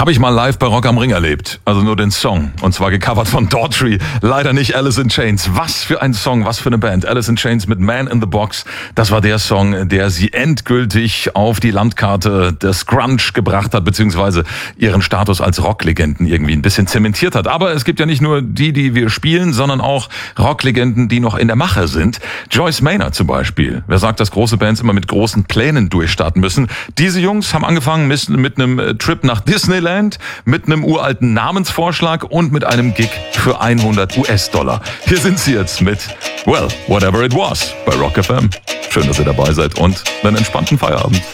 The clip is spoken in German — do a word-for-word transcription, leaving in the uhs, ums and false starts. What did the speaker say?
Habe ich mal live bei Rock am Ring erlebt. Also nur den Song. Und zwar gecovert von Daughtry. Leider nicht Alice in Chains. Was für ein Song, was für eine Band. Alice in Chains mit Man in the Box. Das war der Song, der sie endgültig auf die Landkarte des Grunge gebracht hat, beziehungsweise ihren Status als Rocklegenden irgendwie ein bisschen zementiert hat. Aber es gibt ja nicht nur die, die wir spielen, sondern auch Rocklegenden, die noch in der Mache sind. Joyce Manor zum Beispiel. Wer sagt, dass große Bands immer mit großen Plänen durchstarten müssen? Diese Jungs haben angefangen mit, mit einem Trip nach Disneyland, mit einem uralten Namensvorschlag und mit einem Gig für hundert US-Dollar. Hier sind sie jetzt mit Well, Whatever It Was bei Rock F M. Schön, dass ihr dabei seid und einen entspannten Feierabend.